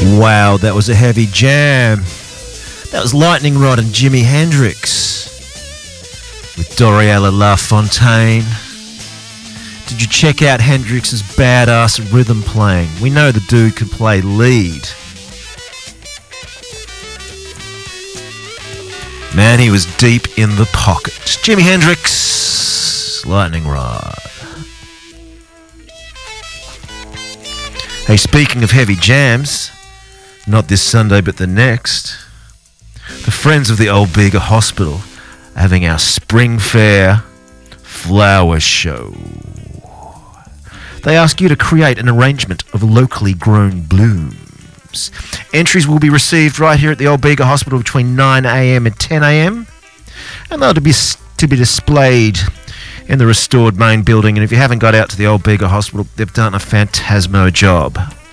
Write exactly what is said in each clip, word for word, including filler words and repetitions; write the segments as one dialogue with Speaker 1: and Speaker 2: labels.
Speaker 1: Wow, that was a heavy jam. That was Lightning Rod and Jimi Hendrix with Doriella LaFontaine. Did you check out Hendrix's badass rhythm playing? We know the dude can play lead. Man, he was deep in the pocket. Jimi Hendrix, Lightning Rod. Hey, speaking of heavy jams, not this Sunday but the next, the Friends of the Old Bega Hospital are having our Spring Fair Flower Show. They ask you to create an arrangement of locally grown blooms. Entries will be received right here at the Old Bega Hospital between nine a m and ten a m and they'll be, to be displayed in the restored main building. And if you haven't got out to the Old Bega Hospital, they've done a phantasmo job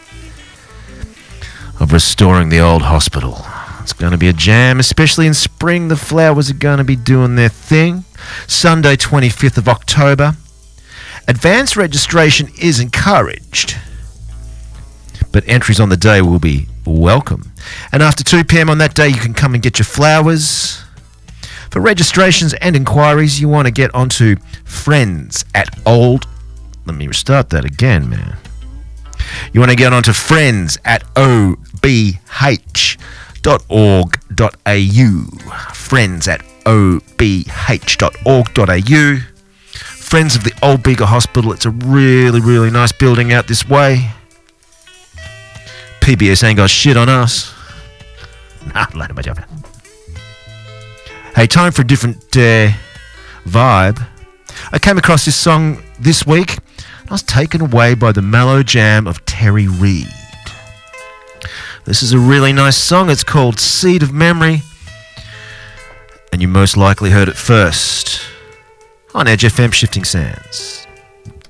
Speaker 1: of restoring the old hospital. It's going to be a jam, especially in spring. The flowers are going to be doing their thing. Sunday, twenty-fifth of October. Advance registration is encouraged, but entries on the day will be welcome. And after two p m on that day, you can come and get your flowers. For registrations and inquiries, you want to get onto friends at old... Let me restart that again, man. You want to get onto friends at o b h dot org dot a u. Friends at o b h dot org dot a u. Friends of the Old Bega Hospital. It's a really, really nice building out this way. P B S ain't got shit on us. Nah, later, my job. Hey, time for a different uh, vibe. I came across this song this week. I was taken away by the mellow jam of Terry Reid. This is a really nice song. It's called Seed of Memory. And you most likely heard it first on Edge F M Shifting Sands.